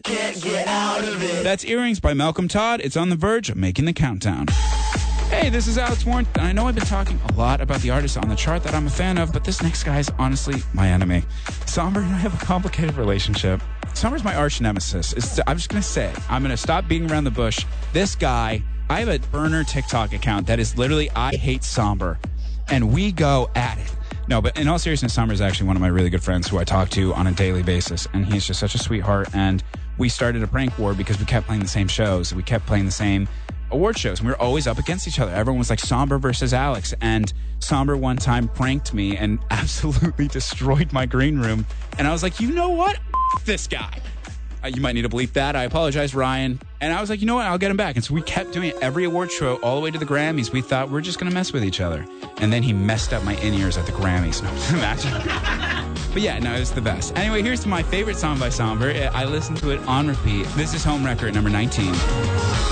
can't get out of it. That's Earrings by Malcolm Todd. It's on the verge of making the countdown. Hey, this is Alex Warren, and I know I've been talking a lot about the artists on the chart that I'm a fan of, but this next guy is honestly my enemy. Somber and I have a complicated relationship. Somber's my arch nemesis. I'm just going to say it. I'm going to stop beating around the bush. This guy, I have a burner TikTok account that is literally I Hate Somber, and we go at it. No, but in all seriousness, Somber is actually one of my really good friends who I talk to on a daily basis, and he's just such a sweetheart, and we started a prank war because we kept playing the same shows. We kept playing the same award shows, and we were always up against each other. Everyone was like Somber versus Alex, and Somber one time pranked me and absolutely destroyed my green room, and I was like, you know what? F this guy. You might need to bleep that. I apologize, Ryan. And I was like, you know what? I'll get him back. And so we kept doing it every award show all the way to the Grammys. We thought we're just going to mess with each other. And then he messed up my in-ears at the Grammys. No, imagine. But yeah, no, it was the best. Anyway, here's my favorite song by Somber. I listened to it on repeat. This is Home Record number 19.